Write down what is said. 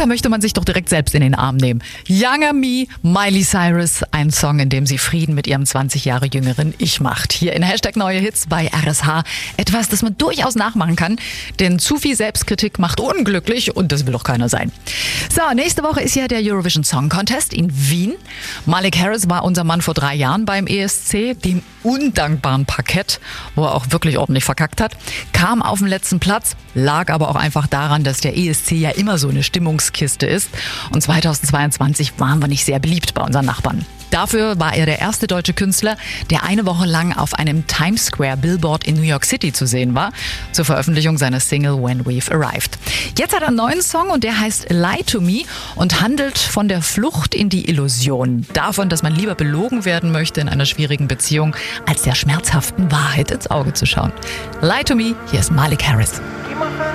Manchmal möchte man sich doch direkt selbst in den Arm nehmen. Younger Me, Miley Cyrus, ein Song, in dem sie Frieden mit ihrem 20 Jahre jüngeren Ich macht. Hier in Hashtag Neue Hits bei RSH. Etwas, das man durchaus nachmachen kann, denn zu viel Selbstkritik macht unglücklich und das will doch keiner sein. So, nächste Woche ist ja der Eurovision Song Contest in Wien. Malik Harris war unser Mann vor 3 Jahren beim ESC, dem undankbaren Parkett, wo er auch wirklich ordentlich verkackt hat, kam auf den letzten Platz, lag aber auch einfach daran, dass der ESC ja immer so eine Stimmungskiste ist und 2022 waren wir nicht sehr beliebt bei unseren Nachbarn. Dafür war er der erste deutsche Künstler, der eine Woche lang auf einem Times Square Billboard in New York City zu sehen war, zur Veröffentlichung seiner Single When We've Arrived. Jetzt hat er einen neuen Song und der heißt Lie to Me und handelt von der Flucht in die Illusion. Davon, dass man lieber belogen werden möchte in einer schwierigen Beziehung, als der schmerzhaften Wahrheit ins Auge zu schauen. Lie to Me, hier ist Malik Harris.